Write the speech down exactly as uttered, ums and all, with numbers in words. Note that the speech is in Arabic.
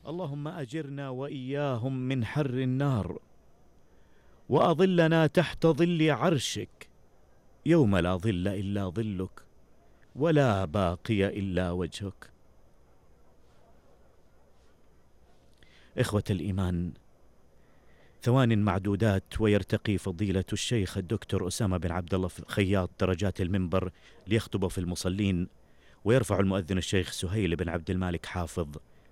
اللهم أجرنا وإياهم من حر النار، وأظلنا تحت ظل عرشك يوم لا ظل إلا ظلك ولا باقي إلا وجهك. إخوة الإيمان، ثوان معدودات ويرتقي فضيلة الشيخ الدكتور أسامة بن عبد الله خياط درجات المنبر ليخطب في المصلين، ويرفع المؤذن الشيخ سهيل بن عبد المالك حافظ